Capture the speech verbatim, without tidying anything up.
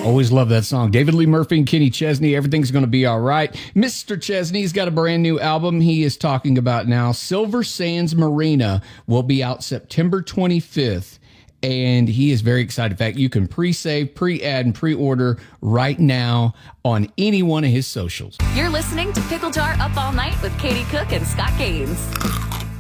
Always love that song. David Lee Murphy and Kenny Chesney, Everything's Gonna Be All Right. Mister Chesney's got a brand new album he is talking about now. Silver Sands Marina will be out September twenty-fifth. And he is very excited. In fact, you can pre-save, pre-add, and pre-order right now on any one of his socials. You're listening to Pickle Jar Up All Night with Katie Cook and Scott Gaines.